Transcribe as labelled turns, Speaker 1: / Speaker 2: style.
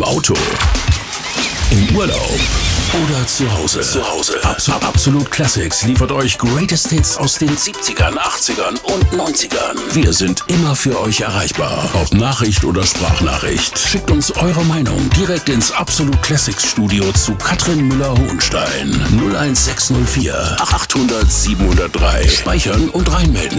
Speaker 1: Auto, im Urlaub oder zu Hause. Absolut Classics liefert euch Greatest Hits aus den 70ern, 80ern und 90ern. Wir sind immer für euch erreichbar. Ob Nachricht oder Sprachnachricht. Schickt uns eure Meinung direkt ins Absolut Classics Studio zu Katrin Müller-Hohenstein. 01604 800 703. Speichern und reinmelden.